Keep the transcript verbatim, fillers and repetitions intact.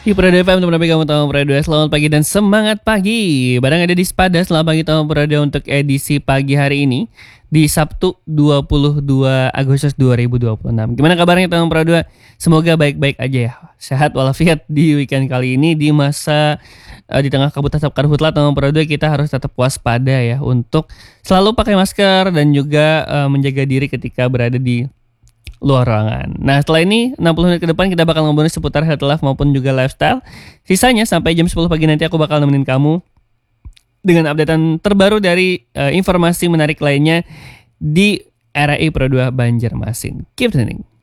Di Prado F M, teman kamu tahu Prado. Selamat pagi dan semangat pagi. Barang ada di Sepada. Selamat pagi tamu Prado untuk edisi pagi hari ini di Sabtu dua puluh dua Agustus dua ribu dua puluh enam. Gimana kabarnya tamu Prado? Semoga baik-baik aja ya. Sehat walafiat di weekend kali ini di masa uh, di tengah kabut asap karhutlah tamu Prado, kita harus tetap waspada ya untuk selalu pakai masker dan juga uh, menjaga diri ketika berada di luar ruangan. Nah, setelah ini enam puluh menit ke depan kita bakal ngobrolin seputar health life maupun juga lifestyle. Sisanya sampai jam sepuluh pagi nanti aku bakal nemenin kamu dengan updatean terbaru dari uh, informasi menarik lainnya di R A I Pro dua Banjarmasin. Keep listening.